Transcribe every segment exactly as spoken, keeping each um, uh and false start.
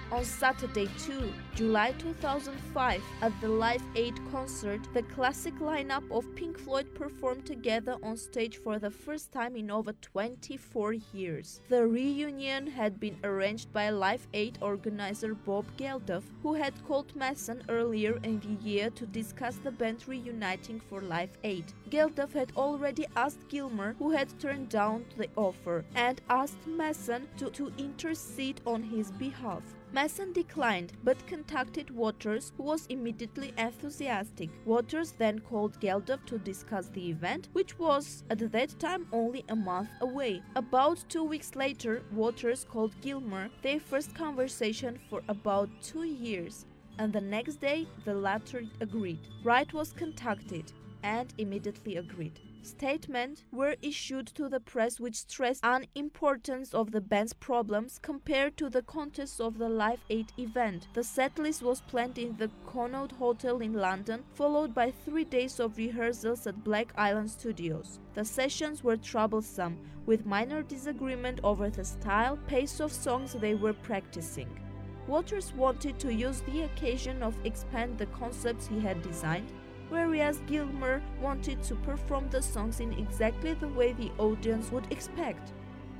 On Saturday the second of July two thousand five, at the Live Aid concert, the classic lineup of Pink Floyd performed together on stage for the first time in over twenty-four years. The reunion had been arranged by Live Aid organizer Bob Geldof, who had called Mason earlier in the year to discuss the band reuniting for Live Aid. Geldof had already asked Gilmour, who had turned down the offer, and asked Mason to, to intercede on his behalf. Mason declined, but contacted Waters, who was immediately enthusiastic. Waters then called Geldof to discuss the event, which was at that time only a month away. About two weeks later, Waters called Gilmour, their first conversation for about two years, and the next day the latter agreed. Wright was contacted and immediately agreed. Statements were issued to the press which stressed the unimportance of the band's problems compared to the context of the Live Aid event. The setlist was planned in the Connaught Hotel in London, followed by three days of rehearsals at Black Island Studios. The sessions were troublesome, with minor disagreement over the style, pace of songs they were practicing. Waters wanted to use the occasion of expand the concepts he had designed, whereas Gilmour wanted to perform the songs in exactly the way the audience would expect.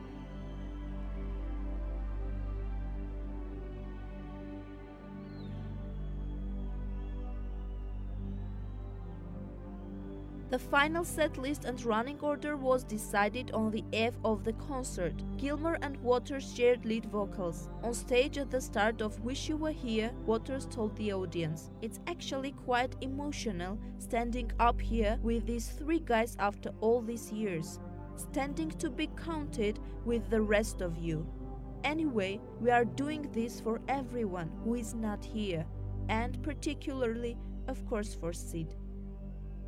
The final set list and running order was decided on the eve of the concert. Gilmour and Waters shared lead vocals. On stage at the start of Wish You Were Here, Waters told the audience, "It's actually quite emotional standing up here with these three guys after all these years, standing to be counted with the rest of you. Anyway, we are doing this for everyone who is not here, and particularly, of course, for Sid."